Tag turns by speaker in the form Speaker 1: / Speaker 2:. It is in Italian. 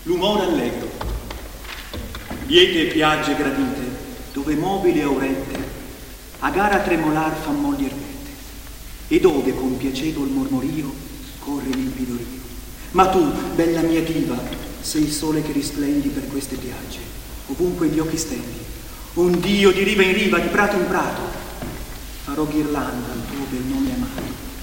Speaker 1: l'umore allegro, liete piagge gradite, dove mobile aurette a gara tremolar fa molli erbette, e dove con piacevol mormorio corre limpido rio. Ma tu, bella mia diva, sei il sole che risplendi per queste piagge, ovunque gli occhi stendi, un Dio di riva in riva, di prato in prato, farò ghirlanda al tuo bel nome amato.